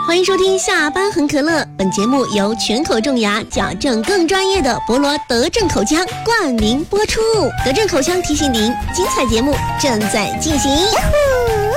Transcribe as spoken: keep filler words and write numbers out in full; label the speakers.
Speaker 1: 欢迎收听下班很可乐，本节目由全口种牙矫正更专业的博罗德正口腔冠名播出。德正口腔提醒您，精彩节目正在进行。